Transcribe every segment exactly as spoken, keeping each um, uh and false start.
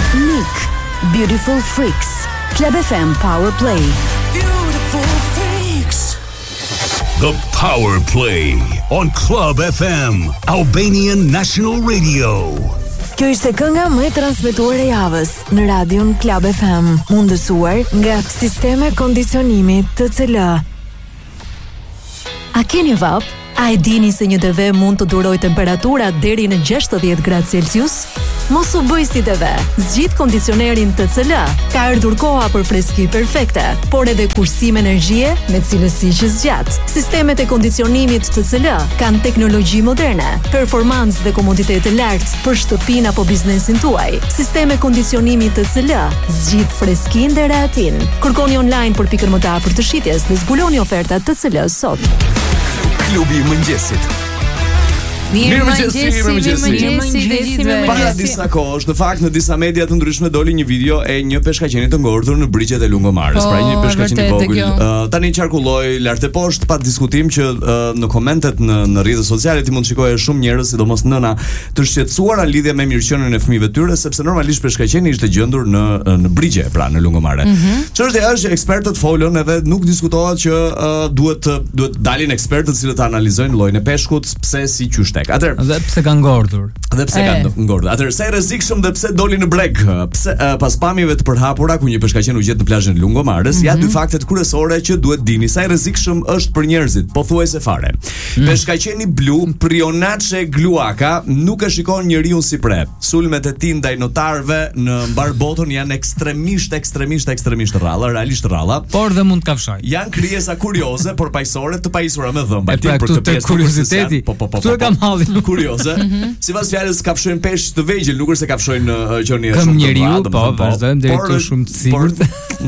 Nick, Beautiful Freaks, Club F M Power Play. Beautiful Freaks. The Power Play on Club F M, Albanian National Radio. Kjo ishte kënga më e transmetuar e javës në radion Club F M, mundësuar nga Sisteme Kondicionimi T C L. A keni vap? A e dini se një T V mund të duroj temperatura deri në gjashtëdhjetë gradë Celsius? Mos u bëj si T V. Zgjidh kondicionerin T C L. Ka ardhur koha për freski perfekte, por edhe kursim energjie me cilësi që zgjat. Sistemet e kondicionimit T C L kanë teknologji moderne, performancë dhe komoditet të lartë për shtëpinë apo biznesin tuaj. Sisteme kondicionimi T C L zgjidh freskinë dhe rehatin. Kërkoni online për pikën më të afërt të shitjes dhe zbuloni ofertat T C L sot. Klubi i mëngjesit. Mirë mëngjesi, mirë mëngjesi. Para disa kohësh, në fakt në disa media të ndryshme doli një video e një peshkaqeni të ngordhur në brigjet e Lungomarës. Pra një peshkaqeni i vogël. Uh, tani qarkulloi lart e poshtë pa diskutim që uh, në komentet në në rrjetet sociale ti mund të shikoje shumë njerëz, sidomos nëna, të shqetësuara në lidhje me mirëqenien e fëmijëve tyre, sepse normalisht peshkaqeni ishte gjendur në në brigje, pra në Lungomare. Çështja është që ekspertët folën edhe nuk diskutohet që uh, duhet duhet dalin ekspertët cilët të analizojnë llojin e peshkut, pse si qysh. Atër, dhe pse ka ngordhur? Dhe pse ka ngordhur? Atër, sa e rrezikshëm dhe pse doli në breg? Pse uh, pas pamjeve të përhapura ku një peshkaqen u gjet në plazhin e Lungomarës, mm -hmm. ja dy faktet kryesore që duhet dini. Sa e rrezikshëm është për njerëzit, pothuajse fare. Mm. Peshkaqeni blu, Prionache gluaka, nuk e shikon njeriu si pre. Sulmet e tij ndaj notarëve në mbar botën janë ekstremisht, ekstremisht, ekstremisht rralla, realisht rralla. Por dhe mund të kafshoj. Janë krijesa kurioze, por paqësore të pajisura me dhëmba. Pra, për këtë pjesë kurioziteti. Po po po. po, po. Kurioze. Sipas fjalës kafshojnë peshq të vegjël, nuk është se kafshojnë uh, gjënia shumë të mëdha. Po, vazhdojmë deri të shumë të sigurt.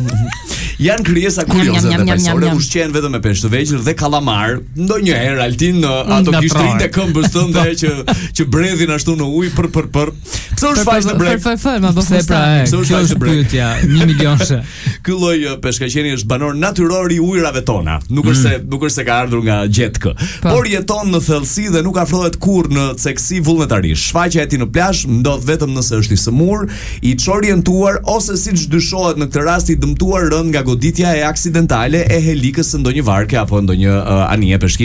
Janë krijesa kurioze dhe paqësore, ushqehen vetëm me peshq të vegjël dhe kallamar. Ndonjëherë Altin ato gishtrinë e këmbës tënde që që bredhin ashtu në ujë për për për. Pse u shfaq në breg? Fal fal, ma bëj pra. Pse u shfaq në breg? një milionë. Ky lloj peshkaqeni është banor natyror i ujrave tona. Nuk është se nuk është se ka ardhur nga gjetkë, por jeton në thellësi dhe nuk afrohet kur në ceksi vullnetarisht. Shfaqja e tij në plazh ndodh vetëm nëse është i sëmur, i çorientuar ose siç dyshohet në këtë rast i dëmtuar rënd nga goditja e aksidentale e helikës së ndonjë varke apo ndonjë uh, anije peshki.